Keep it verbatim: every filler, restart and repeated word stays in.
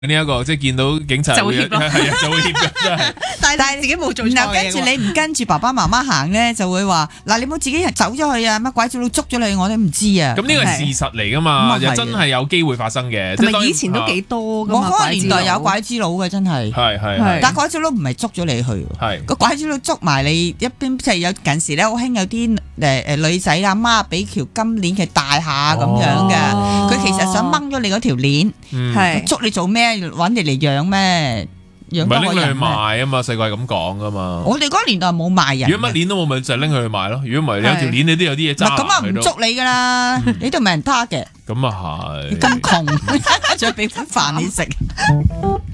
呢一個即係見到警察就會怯咯， 係啊就會怯嘅真係。 但係自己冇做錯然後嘢喎。 跟住你唔跟住爸爸媽媽行咧，就會話嗱，你冇自己走咗去啊，乜拐子佬捉咗你，我都唔知啊。 咁呢個係事實嚟噶嘛， 咁啊係又真係有機會發生嘅。 同即係當然埋以前都幾多噶嘛， 我嗰個年代有拐拐子佬嘅，真係。 係係係但拐子佬唔係捉咗你去， 係個拐子佬捉埋你一邊，即係有近時咧好興有啲誒誒女仔阿媽俾條金鏈佢戴下咁樣嘅， 哦佢其實想掹咗你嗰條鏈， 嗯係捉你做咩？揾你嚟養咩？養唔係拎佢去多個人咩？ 賣啊嘛，細個係咁講噶嘛。 我哋嗰個年代冇賣人嘅。 如果乜鏈都冇，咪就係拎佢去賣咯。如果唔係有條鏈，你都有啲嘢唔係咁啊， 揸喺度。 唔捉你噶啦，你都唔係人他嘅， 咁啊係。 咁窮，仲要俾碗飯你食。